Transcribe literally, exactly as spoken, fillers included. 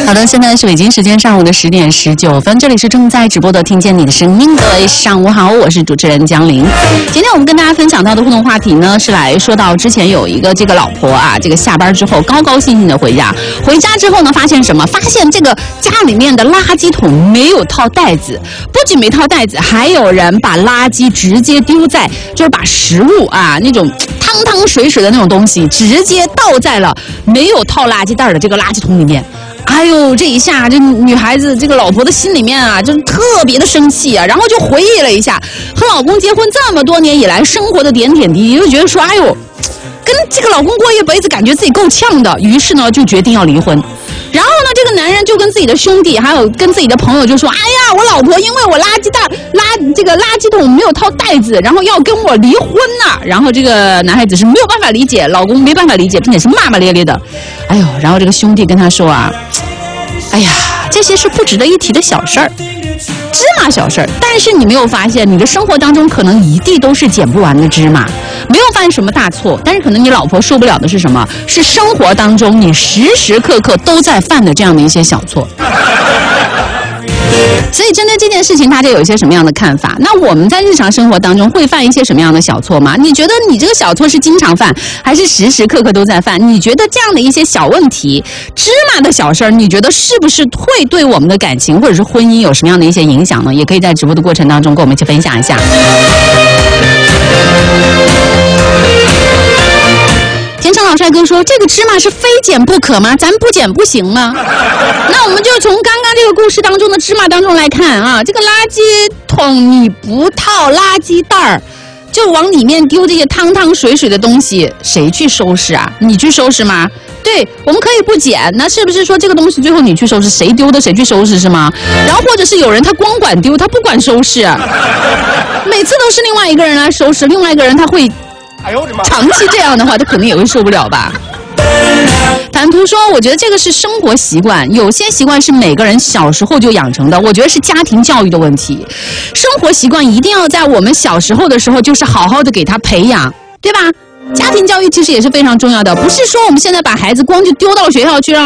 好的，现在是北京时间上午的十点十九分，这里是正在直播的听见你的声音。各位上午好，我是主持人江玲。今天我们跟大家分享到的互动话题呢，是来说到之前有一个这个老婆啊，这个下班之后高高兴兴的回家，回家之后呢，发现什么？发现这个家里面的垃圾桶没有套袋子，不仅没套袋子，还有人把垃圾直接丢在，就是把食物啊那种汤汤水水的那种东西，直接倒在了没有套垃圾袋的这个垃圾桶里面。哎呦，这一下这女孩子这个老婆的心里面啊，就是特别的生气啊，然后就回忆了一下和老公结婚这么多年以来生活的点点滴滴，就觉得说，哎呦，跟这个老公过一辈子，感觉自己够呛的，于是呢就决定要离婚。然后呢，这个男人就跟自己的兄弟还有跟自己的朋友就说，哎呀，我老婆因为我垃圾袋垃这个垃圾桶没有套袋子，然后要跟我离婚呐、啊。然后这个男孩子是没有办法理解，老公没办法理解，并且是骂骂咧咧的。哎呦，然后这个兄弟跟他说啊，哎呀，这些是不值得一提的小事儿，芝麻小事儿。但是你没有发现，你的生活当中可能一地都是捡不完的芝麻，没有犯什么大错，但是可能你老婆受不了的是什么？是生活当中你时时刻刻都在犯的这样的一些小错。所以针对这件事情，大家有一些什么样的看法？那我们在日常生活当中会犯一些什么样的小错吗？你觉得你这个小错是经常犯，还是时时刻刻都在犯？你觉得这样的一些小问题，芝麻的小事儿，你觉得是不是会对我们的感情或者是婚姻有什么样的一些影响呢？也可以在直播的过程当中跟我们一起分享一下。天成老帅哥说，这个芝麻是非捡不可吗？咱不捡不行吗？那我们就从刚刚这个故事当中的芝麻当中来看啊，这个垃圾桶你不套垃圾袋儿，就往里面丢这些汤汤水水的东西，谁去收拾啊？你去收拾吗？对，我们可以不捡，那是不是说这个东西最后你去收拾，谁丢的谁去收拾是吗？然后或者是有人他光管丢，他不管收拾，每次都是另外一个人来收拾，另外一个人他会长期这样的话，他可能也会受不了吧。坦途说，我觉得这个是生活习惯，有些习惯是每个人小时候就养成的，我觉得是家庭教育的问题。生活习惯一定要在我们小时候的时候就是好好的给他培养，对吧？家庭教育其实也是非常重要的，不是说我们现在把孩子光就丢到学校去让